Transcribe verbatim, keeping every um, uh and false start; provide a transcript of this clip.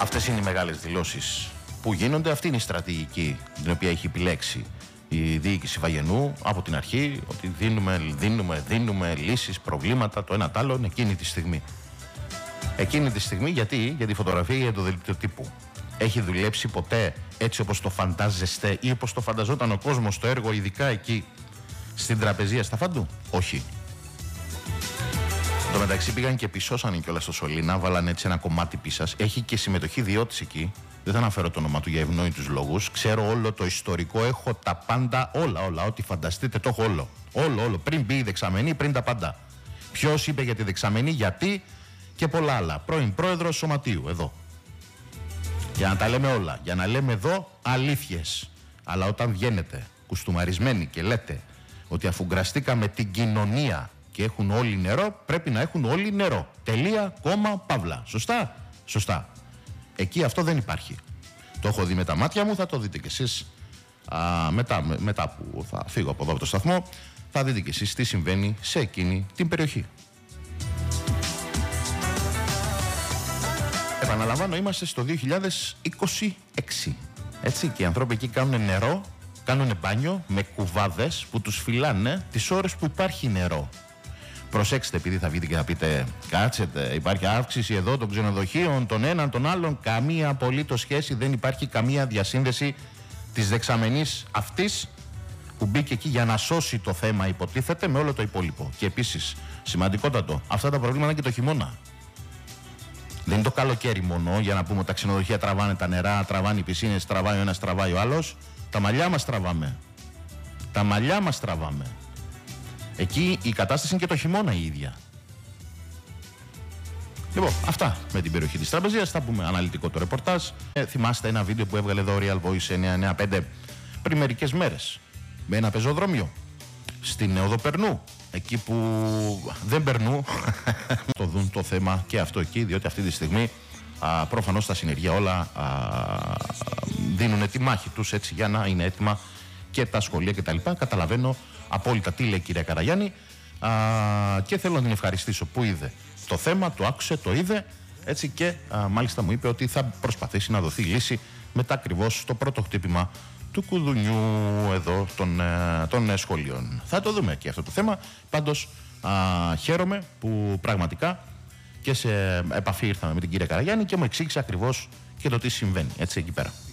Αυτές είναι οι μεγάλες δηλώσεις που γίνονται. Αυτή είναι η στρατηγική την οποία έχει επιλέξει η διοίκηση Βαγενού από την αρχή, ότι δίνουμε, δίνουμε, δίνουμε λύσεις, προβλήματα, το ένα τ' άλλο εκείνη τη στιγμή. Εκείνη τη στιγμή γιατί, για τη φωτογραφία, για το δελτίο τύπου. Έχει δουλέψει ποτέ έτσι όπως το φαντάζεστε ή όπως το φανταζόταν ο κόσμος το έργο, ειδικά εκεί στην τραπεζία στα Φαντού? Όχι. Εν τω μεταξύ πήγαν και πισώσαν κιόλας στο Σωλήνα, βάλανε έτσι ένα κομμάτι πίσας. Έχει και συμμετοχή ιδιώτης εκεί. Δεν θα αναφέρω το όνομα του για ευνόητους λόγους. Ξέρω όλο το ιστορικό, έχω τα πάντα, όλα, όλα. Ό,τι φανταστείτε το έχω όλο. Όλο, όλο. Πριν μπει η δεξαμενή, πριν τα πάντα. Ποιος είπε για τη δεξαμενή, γιατί και πολλά άλλα. Πρώην πρόεδρος Σωματείου, εδώ. Για να τα λέμε όλα. Για να λέμε εδώ αλήθειες. Αλλά όταν βγαίνετε κουστούμαρισμένοι και λέτε ότι αφού γκραστήκαμε την κοινωνία και έχουν όλοι νερό, πρέπει να έχουν όλοι νερό. Τελεία, κόμμα, παύλα. Σωστά? Σωστά. Εκεί αυτό δεν υπάρχει. Το έχω δει με τα μάτια μου, θα το δείτε κι εσείς α, μετά, με, μετά που θα φύγω από εδώ από το σταθμό. Θα δείτε κι εσείς τι συμβαίνει σε εκείνη την περιοχή. Επαναλαμβάνω, είμαστε στο δύο χιλιάδες είκοσι έξι. Έτσι, και οι άνθρωποι εκεί κάνουν νερό, κάνουν μπάνιο με κουβάδες που τους φυλάνε τις ώρες που υπάρχει νερό. Προσέξτε, επειδή θα βγείτε και θα πείτε, κάτσετε, υπάρχει αύξηση εδώ των ξενοδοχείων, των έναν, των άλλων. Καμία απολύτως σχέση, δεν υπάρχει καμία διασύνδεση της δεξαμενής αυτής που μπήκε εκεί για να σώσει το θέμα, υποτίθεται, με όλο το υπόλοιπο. Και επίσης, σημαντικότατο, αυτά τα προβλήματα είναι και το χειμώνα. Δεν είναι το καλοκαίρι μόνο, για να πούμε ότι τα ξενοδοχεία τραβάνε τα νερά, τραβάνε οι πισίνες, τραβάει ο ένας, τραβάει ο άλλος. Τα μαλλιά μας τραβάμε. Τα μαλλιά μας τραβάμε. Εκεί η κατάσταση είναι και το χειμώνα η ίδια. Λοιπόν, αυτά με την περιοχή της τραπεζίας. Θα πούμε αναλυτικό το ρεπορτάζ. Ε, θυμάστε ένα βίντεο που έβγαλε εδώ ο Real Voice εννιακόσια ενενήντα πέντε πριν μερικές μέρες με ένα πεζοδρόμιο στην Οδό Περνού. Εκεί που δεν περνούν το δουν το θέμα και αυτό εκεί, διότι αυτή τη στιγμή α, προφανώς τα συνεργεία όλα α, δίνουν τη μάχη τους έτσι για να είναι έτοιμα και τα σχολεία κτλ. Καταλαβαίνω απόλυτα τι λέει η κυρία Καραγιάννη α, και θέλω να την ευχαριστήσω που είδε το θέμα, το άκουσε, το είδε έτσι και α, μάλιστα μου είπε ότι θα προσπαθήσει να δοθεί λύση μετά ακριβώς το πρώτο χτύπημα του κουδουνιού εδώ των, των σχολείων. Θα το δούμε και αυτό το θέμα. Πάντως α, χαίρομαι που πραγματικά και σε επαφή ήρθαμε με την κυρία Καραγιάννη και μου εξήγησε ακριβώς και το τι συμβαίνει έτσι εκεί πέρα.